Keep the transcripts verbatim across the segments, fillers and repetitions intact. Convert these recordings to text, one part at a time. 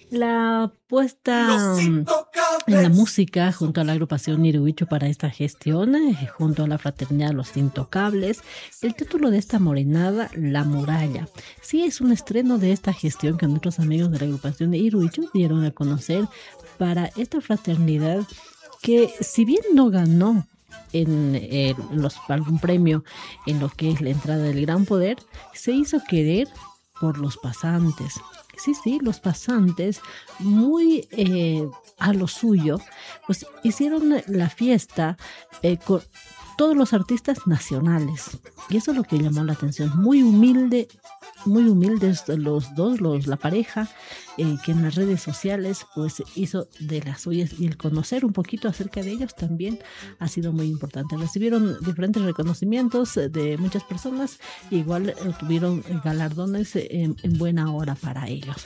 La puesta mm, en la música junto a la agrupación Iruichu para esta gestión, eh, junto a la fraternidad Los Intocables, el título de esta morenada, La Muralla. Sí, es un estreno de esta gestión que nuestros amigos de la agrupación de Iruichu dieron a conocer para esta fraternidad que, si bien no ganó en, eh, los, algún premio en lo que es la entrada del Gran Poder, se hizo querer por los pasantes. Sí, sí, los pasantes, muy eh, a lo suyo, pues hicieron la fiesta eh, con todos los artistas nacionales. Y eso es lo que llamó la atención. Muy humilde, muy humildes los dos, los, la pareja, eh, que en las redes sociales pues hizo de las suyas, y el conocer un poquito acerca de ellos también ha sido muy importante. Recibieron diferentes reconocimientos de muchas personas, igual tuvieron galardones en, en buena hora para ellos.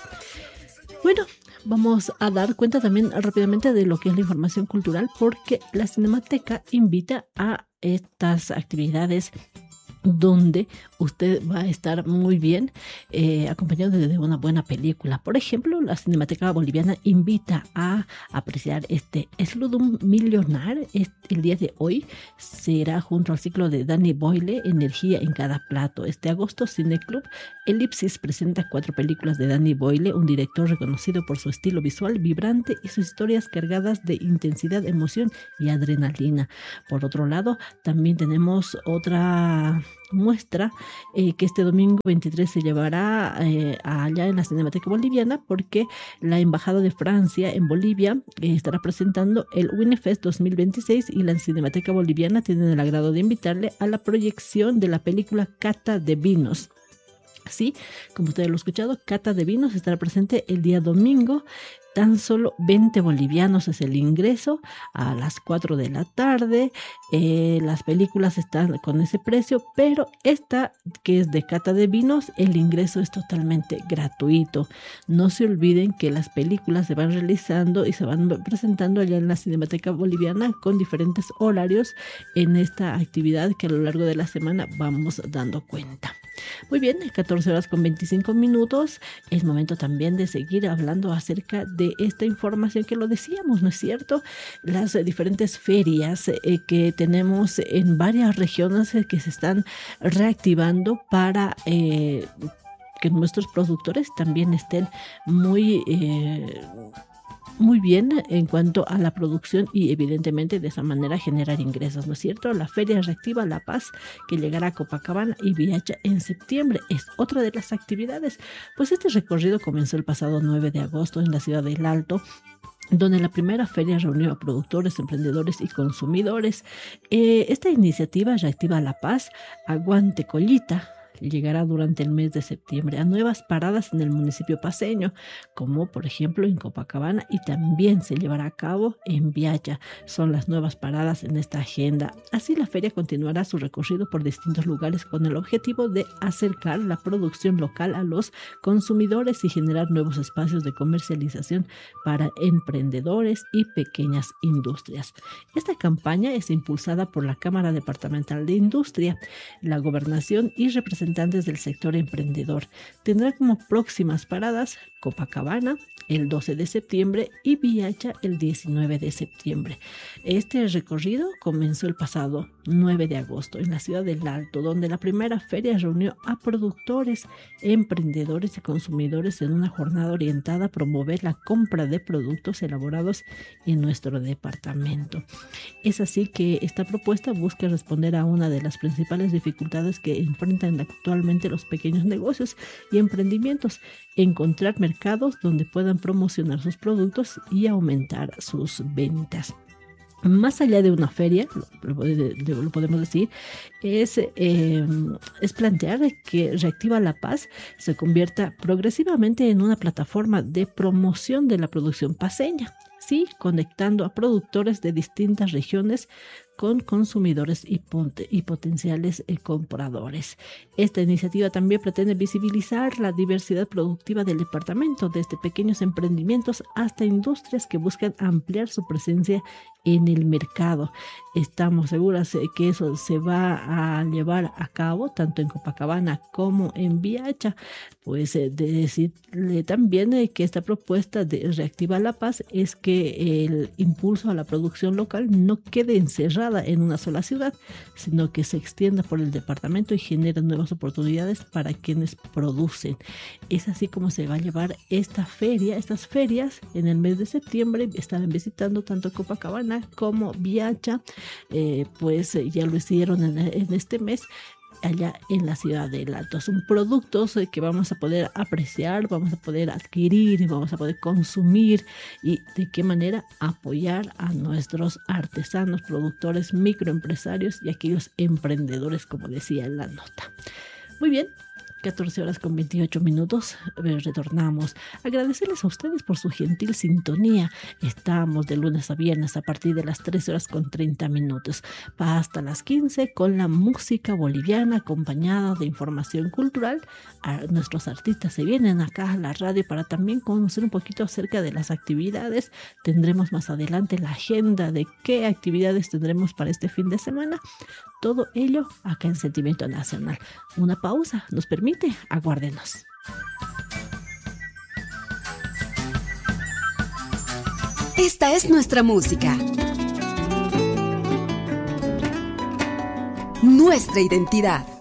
Bueno, vamos a dar cuenta también rápidamente de lo que es la información cultural, porque la Cinemateca invita a estas actividades donde usted va a estar muy bien eh, acompañado de una buena película. Por ejemplo, la Cinemateca Boliviana invita a apreciar este Slumdog Millionaire. El día de hoy será junto al ciclo de Danny Boyle, Energía en cada plato. Este agosto, Cineclub Elipsis presenta cuatro películas de Danny Boyle, un director reconocido por su estilo visual vibrante y sus historias cargadas de intensidad, emoción y adrenalina. Por otro lado, también tenemos otra muestra eh, que este domingo veintitrés se llevará eh, allá en la Cinemateca Boliviana, porque la Embajada de Francia en Bolivia eh, estará presentando el Winefest dos mil veintiséis, y la Cinemateca Boliviana tiene el agrado de invitarle a la proyección de la película Cata de Vinos. Así, como ustedes lo han escuchado, Cata de Vinos estará presente el día domingo. Tan solo veinte bolivianos es el ingreso a las cuatro de la tarde. Eh, las películas están con ese precio, pero esta, que es de Cata de Vinos, el ingreso es totalmente gratuito. No se olviden que las películas se van realizando y se van presentando allá en la Cinemateca Boliviana con diferentes horarios en esta actividad que a lo largo de la semana vamos dando cuenta. Muy bien, catorce horas con veinticinco minutos. Es momento también de seguir hablando acerca de esta información que lo decíamos, ¿no es cierto? Las eh, diferentes ferias eh, que tenemos en varias regiones eh, que se están reactivando para eh, que nuestros productores también estén muy... Eh, muy bien en cuanto a la producción, y evidentemente de esa manera generar ingresos, ¿no es cierto? La Feria Reactiva La Paz, que llegará a Copacabana y Viacha en septiembre, es otra de las actividades. Pues este recorrido comenzó el pasado nueve de agosto en la ciudad del Alto, donde la primera feria reunió a productores, emprendedores y consumidores. Eh, esta iniciativa Reactiva La Paz, Aguante Collita, llegará durante el mes de septiembre a nuevas paradas en el municipio paceño, como por ejemplo en Copacabana, y también se llevará a cabo en Viacha. Son las nuevas paradas en esta agenda. Así, la feria continuará su recorrido por distintos lugares con el objetivo de acercar la producción local a los consumidores y generar nuevos espacios de comercialización para emprendedores y pequeñas industrias. Esta campaña es impulsada por la Cámara Departamental de Industria, la Gobernación y representantes del sector emprendedor. Tendrá como próximas paradas Copacabana el doce de septiembre y Viacha el diecinueve de septiembre. Este recorrido comenzó el pasado nueve de agosto en la ciudad del Alto, donde la primera feria reunió a productores, emprendedores y consumidores en una jornada orientada a promover la compra de productos elaborados en nuestro departamento. Es así que esta propuesta busca responder a una de las principales dificultades que enfrentan actualmente los pequeños negocios y emprendimientos: encontrar mercados donde puedan promocionar sus productos y aumentar sus ventas. Más allá de una feria, lo, lo, lo podemos decir, es, eh, es plantear que Reactiva La Paz se convierta progresivamente en una plataforma de promoción de la producción paceña, sí, conectando a productores de distintas regiones con consumidores y, ponte, y potenciales eh, compradores. Esta iniciativa también pretende visibilizar la diversidad productiva del departamento, desde pequeños emprendimientos hasta industrias que buscan ampliar su presencia en el mercado. Estamos seguras que eso se va a llevar a cabo tanto en Copacabana como en Viacha. Pues eh, de decirle también eh, que esta propuesta de Reactiva la Paz es que el impulso a la producción local no quede encerrada en una sola ciudad, sino que se extienda por el departamento y genere nuevas oportunidades para quienes producen. Es así como se va a llevar esta feria, estas ferias en el mes de septiembre. Estarán visitando tanto Copacabana como Viacha, eh, pues eh, ya lo hicieron en, en este mes allá en la ciudad del Alto. Son productos que vamos a poder apreciar, vamos a poder adquirir, vamos a poder consumir y de qué manera apoyar a nuestros artesanos, productores, microempresarios y aquellos emprendedores, como decía en la nota. Muy bien. catorce horas con veintiocho minutos, retornamos. Agradecerles a ustedes por su gentil sintonía. Estamos de lunes a viernes a partir de las trece horas con treinta minutos, hasta las quince con la música boliviana acompañada de información cultural. A nuestros artistas se vienen acá a la radio para también conocer un poquito acerca de las actividades. Tendremos más adelante la agenda de qué actividades tendremos para este fin de semana. Todo ello acá en Sentimiento Nacional. Una pausa nos permite, aguárdenos. Esta es nuestra música, nuestra identidad.